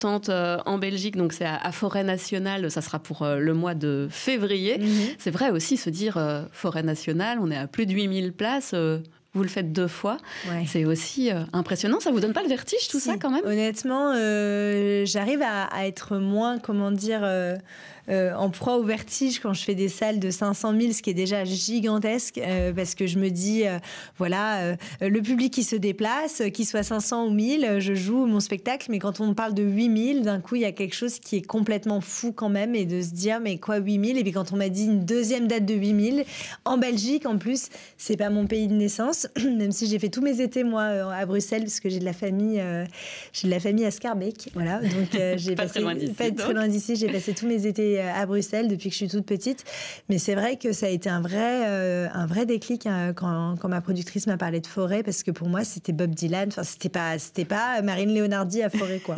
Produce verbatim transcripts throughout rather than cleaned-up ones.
Euh, en Belgique, donc c'est à, à Forêt Nationale, ça sera pour euh, le mois de février. Mmh. C'est vrai aussi se dire euh, Forêt Nationale, on est à plus de huit mille places, euh, vous le faites deux fois, ouais. C'est aussi euh, impressionnant. Ça vous donne pas le vertige tout si, ça quand même? Honnêtement, euh, j'arrive à, à être moins, comment dire, euh, euh, en proie au vertige quand je fais des salles de cinq cent mille, ce qui est déjà gigantesque, euh, parce que je me dis, euh, voilà, euh, le public qui se déplace, qu'il soit cinq cents ou mille, je joue mon spectacle, mais quand on parle de huit mille, d'un coup, il y a quelque chose qui est complètement fou quand même, et de se dire, mais quoi, huit mille? Et puis quand on m'a dit une deuxième date de huit mille, en Belgique, en plus, c'est pas mon pays de naissance, même si j'ai fait tous mes étés, moi, à Bruxelles, parce que j'ai de la famille, euh, j'ai de la famille à Scarbeck, voilà, donc euh, j'ai pas passé, très loin d'ici, pas très loin d'ici, j'ai passé tous mes étés à Bruxelles depuis que je suis toute petite, mais c'est vrai que ça a été un vrai, euh, un vrai déclic hein, quand, quand ma productrice m'a parlé de Forêt, parce que pour moi c'était Bob Dylan, enfin c'était pas, c'était pas Marine Leonardi à Forêt quoi.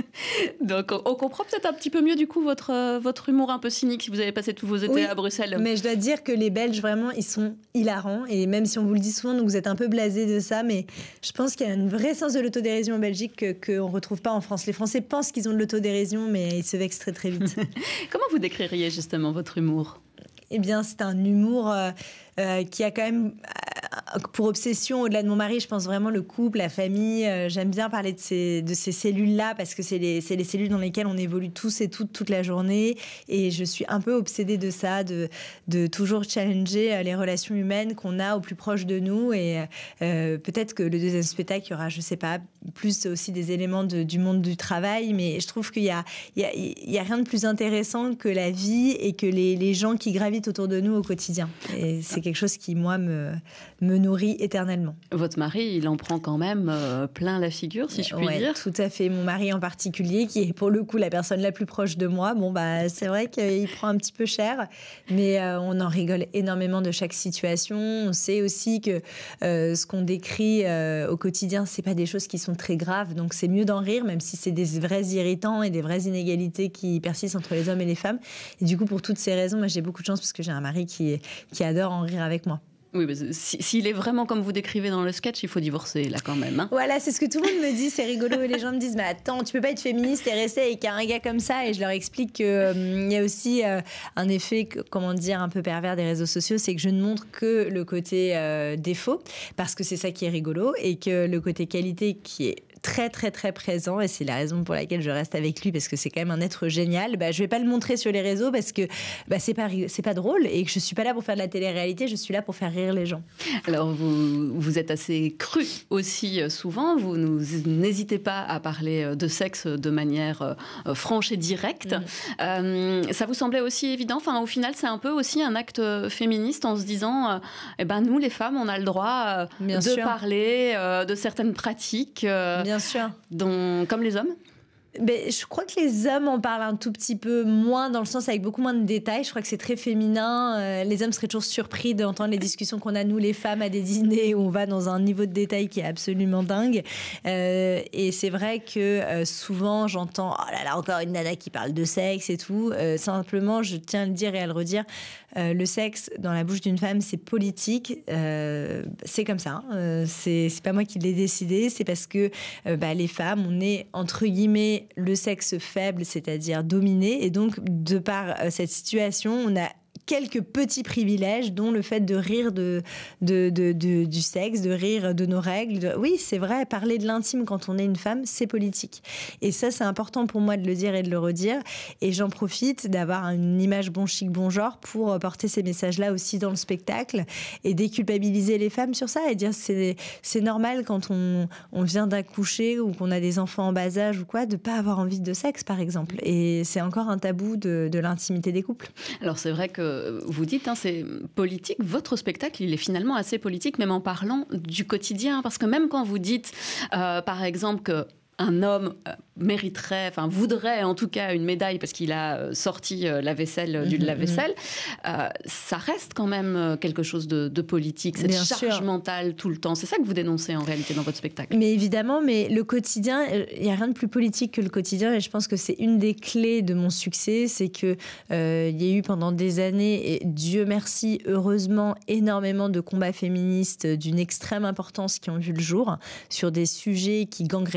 Donc on comprend peut-être un petit peu mieux du coup votre, euh, votre humour un peu cynique si vous avez passé tous vos étés oui, à Bruxelles. Mais je dois dire que les Belges vraiment ils sont hilarants, et même si on vous le dit souvent, donc vous êtes un peu blasés de ça, mais je pense qu'il y a un vrai sens de l'autodérision en Belgique que, qu'on retrouve pas en France. Les Français pensent qu'ils ont de l'autodérision, mais ils se vexent très très vite. Comment vous décririez justement votre humour? Eh bien, c'est un humour euh, euh, qui a quand même euh, pour obsession, au-delà de mon mari, je pense vraiment le couple, la famille. Euh, j'aime bien parler de ces, de ces cellules-là parce que c'est les, c'est les cellules dans lesquelles on évolue tous et toutes toute la journée. Et je suis un peu obsédée de ça, de, de toujours challenger les relations humaines qu'on a au plus proche de nous. Et euh, peut-être que le deuxième spectacle, il y aura, je sais pas, plus aussi des éléments de, du monde du travail. Mais je trouve qu'il y a, il y a, il y a rien de plus intéressant que la vie et que les, les gens qui gravitent autour de nous au quotidien. Et c'est quelque chose qui, moi, me, me nourrit éternellement. Votre mari, il en prend quand même euh, plein la figure, si je puis ouais, dire. Tout à fait. Mon mari en particulier, qui est pour le coup la personne la plus proche de moi. Bon, bah, c'est vrai qu'il prend un petit peu cher, mais euh, on en rigole énormément de chaque situation. On sait aussi que euh, ce qu'on décrit euh, au quotidien, c'est pas des choses qui sont très graves, donc c'est mieux d'en rire, même si c'est des vrais irritants et des vraies inégalités qui persistent entre les hommes et les femmes. Et du coup, pour toutes ces raisons, moi, j'ai beaucoup de chance parce que j'ai un mari qui, qui adore en rire avec moi. Oui, mais s'il si, est vraiment comme vous décrivez dans le sketch, il faut divorcer, là, quand même. Hein. Voilà, c'est ce que tout le monde me dit, c'est rigolo. Et les gens me disent, mais attends, tu peux pas être féministe et rester avec un gars comme ça. Et je leur explique qu'il euh, y a aussi euh, un effet, comment dire, un peu pervers des réseaux sociaux, c'est que je ne montre que le côté euh, défaut, parce que c'est ça qui est rigolo, et que le côté qualité qui est très très très présent, et c'est la raison pour laquelle je reste avec lui, parce que c'est quand même un être génial. Bah, je vais pas le montrer sur les réseaux parce que bah, c'est pas c'est pas drôle, et que je suis pas là pour faire de la télé-réalité, je suis là pour faire rire les gens. Alors vous vous êtes assez cru aussi souvent, vous nous, n'hésitez pas à parler de sexe de manière euh, franche et directe. Mmh. Euh, ça vous semblait aussi évident? Enfin, au final, c'est un peu aussi un acte féministe en se disant, euh, eh ben nous les femmes, on a le droit euh, de sûr. parler euh, de certaines pratiques. Euh, Bien sûr. Dont, comme les hommes? Ben, je crois que les hommes en parlent un tout petit peu moins, dans le sens avec beaucoup moins de détails. Je crois que c'est très féminin. Euh, les hommes seraient toujours surpris d'entendre les discussions qu'on a, nous, les femmes, à des dîners où on va dans un niveau de détail qui est absolument dingue. Euh, et c'est vrai que euh, souvent, j'entends « Oh là là, encore une nana qui parle de sexe et tout euh, ». Simplement, je tiens à le dire et à le redire, euh, le sexe dans la bouche d'une femme, c'est politique. Euh, c'est comme ça. Euh, c'est, c'est pas moi qui l'ai décidé. C'est parce que euh, bah, les femmes, on est, entre guillemets, le sexe faible, c'est-à-dire dominé. Et donc, de par euh, cette situation, on a quelques petits privilèges, dont le fait de rire de, de, de, de, du sexe, de rire de nos règles. De... Oui, c'est vrai, parler de l'intime quand on est une femme, c'est politique. Et ça, c'est important pour moi de le dire et de le redire. Et j'en profite d'avoir une image bon chic, bon genre pour porter ces messages-là aussi dans le spectacle et déculpabiliser les femmes sur ça et dire c'est, c'est normal quand on, on vient d'accoucher ou qu'on a des enfants en bas âge ou quoi, de ne pas avoir envie de sexe, par exemple. Et c'est encore un tabou de, de l'intimité des couples. Alors, c'est vrai que vous dites, hein, c'est politique. Votre spectacle, il est finalement assez politique, même en parlant du quotidien. Parce que même quand vous dites, euh, par exemple, que un homme euh, mériterait, enfin voudrait en tout cas une médaille parce qu'il a euh, sorti euh, la vaisselle du lave-vaisselle, euh, ça reste quand même quelque chose de, de politique, cette Bien charge sûr. mentale tout le temps. C'est ça que vous dénoncez en réalité dans votre spectacle. Mais évidemment, mais le quotidien, il n'y a rien de plus politique que le quotidien, et je pense que c'est une des clés de mon succès, c'est que euh, il y a eu pendant des années, et Dieu merci, heureusement, énormément de combats féministes d'une extrême importance qui ont vu le jour sur des sujets qui gangrénaient la société.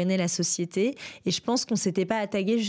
société. Et je pense qu'on s'était pas attaqué,